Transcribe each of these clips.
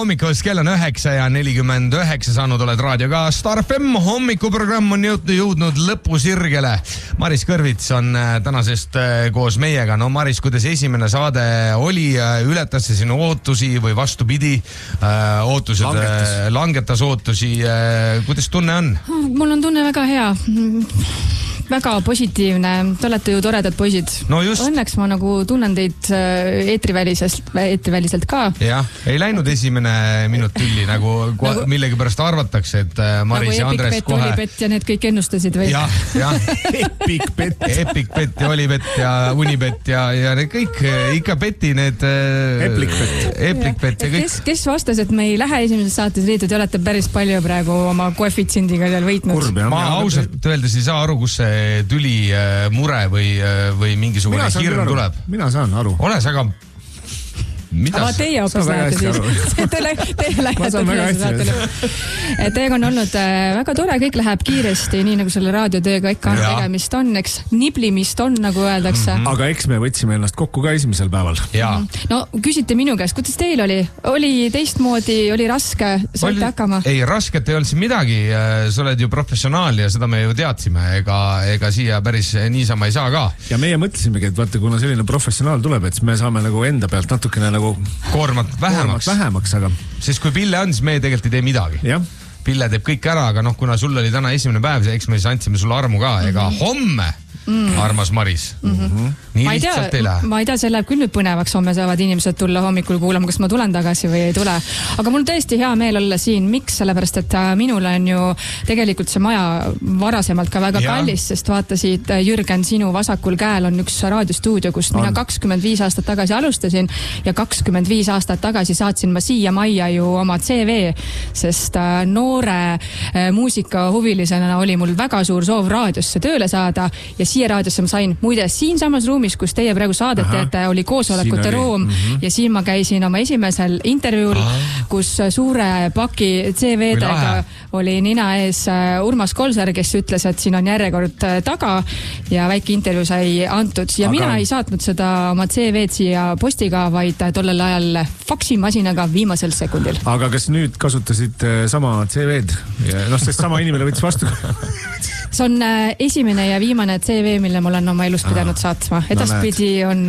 hommikust, kell on 9:49 saanud, oled raadioga Star FM. Hommikuprogramm on jõudnud lõpusirgele. Maris Kõrvits on tänasest koos meiega. No Maris, kuidas esimene saade oli, ületas see sinu ootusi või vastupidi, langetas ootusi, kuidas tunne on? Mul on tunne väga hea. Väga positiivne, te olete ju toredad poisid. No just. Õnneks ma nagu tunnen teid eetriväliselt ka. Jah, ei läinud esimene minut tülli, nagu millegi pärast arvatakse, et Maris ja Andres kohe... Epic Bet ja need kõik ennustasid või? Jah. Epic Bet ja Olibet ja Unibet ja need kõik, ikka beti need... Epic Bet ja kõik. Kes vastas, et me ei lähe esimeses saates liitu, te olete päris palju praegu oma koefitsiendiga seal võitnud? Kurb, ma ausalt öeldes ei saa aru, kus see tüli mure või mingisugune hirm tuleb. Mina saan aru. Ole sa ka... Aga teie hoopis lähete siis. Teie lähete. Teiega on olnud väga tore, kõik läheb kiiresti, nii nagu selle raadiotööga ikka tegemist on, eks niblimist on, nagu öeldakse. Aga eks me võtsime ennast kokku ka esimesel päeval. No küsite minu käest, kuidas teil oli? Oli teistmoodi, oli raske, saite hakkama? Ei, rasket ei olnud siin midagi, sa oled ju professionaal ja seda me ju teadsime, ega siia päris niisama ei saa ka. Ja meie mõtlesimegi, et vaata, kuna selline professionaal tuleb, et me saame nagu enda pealt natukene nagu koormat vähemaks, aga... Sest kui Pille on, siis me tegelikult ei tee midagi. Ja. Pille teeb kõik ära, aga kuna sul oli täna esimene päev, eks me siis andsime sulle armu ka, ega homme armas Maris. Nii lihtsalt ei lähe. Ma ei tea, see läheb küll nüüd põnevaks, homme saavad inimesed tulla hommikul kuulama, kas ma tulen tagasi või ei tule. Aga mul tõesti hea meel olla siin. Miks? Sellepärast, et minul on ju tegelikult see maja varasemalt ka väga kallis, sest vaatasid, Jürgen, sinu vasakul käel on üks raadiostuudio, kust mina 25 aastat tagasi alustasin ja 25 aastat tagasi saatsin ma siia majja ju oma CV, sest noore muusikahuvilisena oli mul väga suur soov raadiosse tööle saada ja siia raadiosse ma sain. Muide, siin samas ruumis, kus teie praegu saadet teete, oli koosolekute ruum ja siin ma käisin oma esimesel intervjuul, kus suure paki CV-dega oli nina ees Urmas Kolser, kes ütles, et siin on järjekord taga ja väike intervjuu sai antud. Ja mina ei saatnud seda oma CV-d siia postiga, vaid tollel ajal faksimasinaga viimasel sekundil. Aga kas nüüd kasutasid sama CV-d? Sest sama inimene võttis vastu. See on esimene ja viimane CV, mille ma olen oma elus pidanud saatma. Edaspidi on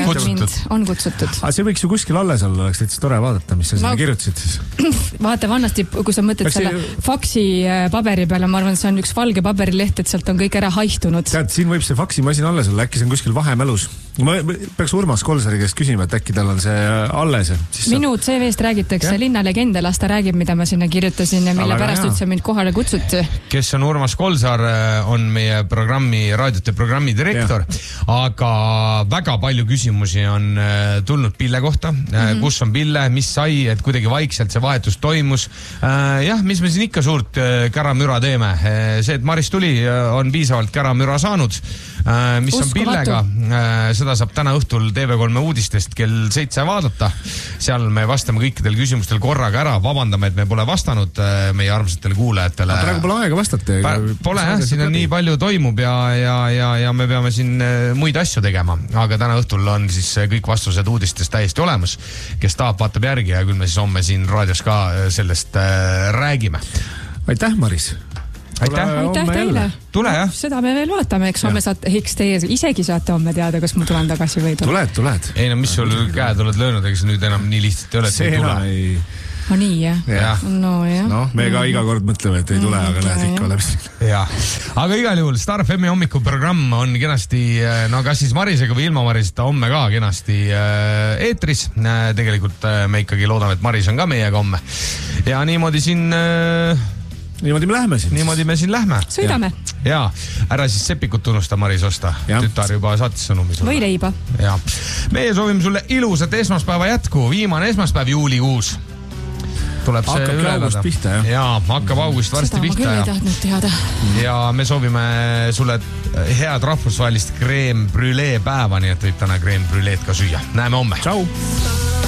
kutsutud. Aga see võiks ju kuskil alles olla, oleks täitsa tore vaadata, mis sa sinna kirjutasid siis. Vaata vanasti, kui sa mõtled selle faksi paberi peale, ma arvan, see on üks valge paberileht, et sealt on kõik ära haihtunud. Tead, siin võib see faksimasin alles olla, äkki see on kuskil vahemälus. Ma peaks Urmas Kolsari käest küsima, et äkki tal on see alles. Minu CV-st räägitakse linnalegende, las ta räägib, mida ma sinna kirjutasin ja mille pärast üldse mind kohale kutsuti. Kes on Urmas Kolsar, on meie raadiote programmi direktor, aga väga palju küsimusi on tulnud Pille kohta, kus on Pille, mis sai, et kuidagi vaikselt see vahetus toimus. Jah, mis me siin ikka suurt käramüra teeme. See, et Maris tuli, on piisavalt käramüra saanud. Mis on Pillega, seda saab täna õhtul TV3 uudistest kell 7 vaadata. Seal me vastame kõikidel küsimustel korraga ära, vabandame, et me pole vastanud meie armsatele kuulajatele. Praegu pole aega vastata. Pole jah, siin on nii palju toimub ja me peame siin muid asju tegema, aga täna õhtul on siis kõik vastused uudistest täiesti olemas. Kes tahab, vaatab järgi ja küll me siis homme siin raadios ka sellest räägime. Aitäh, Maris! Aitäh teile! Tule, jah? Seda me veel vaatame, eks homme eks teie isegi saate homme teada, kas ma tulen tagasi või Tuled. Ei, no mis sul käed oled löönud, ega nüüd enam nii lihtsalt ei ole, et ei tule. No nii, jah? No, jah. Me ka iga kord mõtleme, et ei tule, aga lähed ikka olema. Jah, aga igal juhul Star FM hommikuprogramm on kenasti, no kas siis Marisega või ilma Mariseta homme ka kenasti eetris. Tegelikult me ikkagi loodame, et Maris on ka meiega homme. Ja niimoodi siin... Niimoodi me lähme siin. Niimoodi me siin lähme. Sõidame. Ja, ära siis sepikut unusta, Maris, osta. Tütar juba saatis sõnumi sulle. Või leiba. Ja. Meie soovime sulle ilusat esmaspäeva jätku. Viimane esmaspäev juulikuus. Tuleb see üle elada. Pihta, jah. Ja, hakkab august varsti pihta. Seda ma küll ei tahtnud teada. Ja me soovime sulle head rahvusvahelist crème brûlée päeva, nii et võib täna crème brûleed ka süüa. Näeme homme. Tšau!